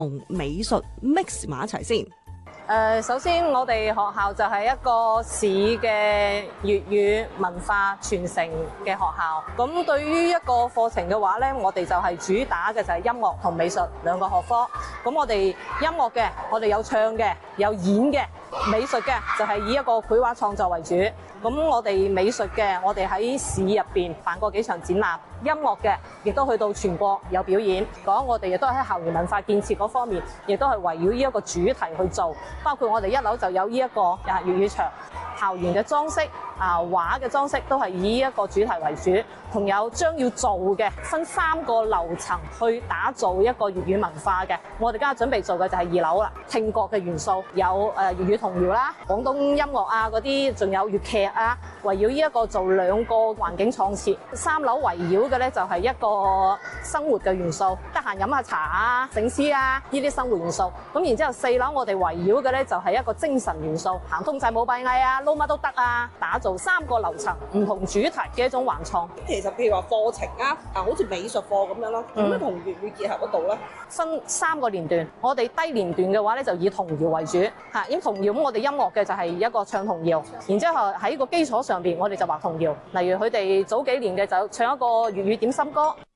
同美術 mix 埋一齊先。 首先我哋學校就係一個市嘅粵語文化傳承嘅學校。咁對於一個課程嘅話咧，我哋就係主打嘅就係音樂同美術兩個學科。咁我哋音樂嘅，我哋有唱嘅，有演嘅；美術嘅就係以一個繪畫創作為主。咁我哋美術嘅，我哋喺市入邊辦過幾場展覽；音樂嘅，亦都去到全國有表演。講我哋亦都喺校園文化建設嗰方面，亦都係圍繞呢一個主題去做。包括我哋一樓就有呢一個粵語牆，校園嘅裝飾畫嘅裝飾都係以一個主題為主。同有將要做嘅分3個樓層去打造一個粵語文化嘅。我哋而家準備做嘅就係2樓啦，聽覺嘅元素有粵語童謠啦、廣東音樂嗰啲，仲有粵劇圍繞呢一個做2個環境創設。3樓圍繞嘅咧就係一個生活嘅元素，得閒飲下茶醒獅呢啲生活元素。咁然之後4樓我哋圍繞嘅咧就係一個精神元素，行通濟舞弊藝撈乜都得打造3個樓層唔同主題嘅一種環創。 其實譬如話課程好似美術課咁樣咯，點樣同粵語結合得到咧？ 分3個年段，我哋低年段嘅話咧就以童謠為主嚇，因為童謠咁我哋音樂嘅就係一個唱童謠，然之後喺個基礎上邊我哋就畫童謠，例如佢哋早幾年嘅就唱一個粵語點心歌。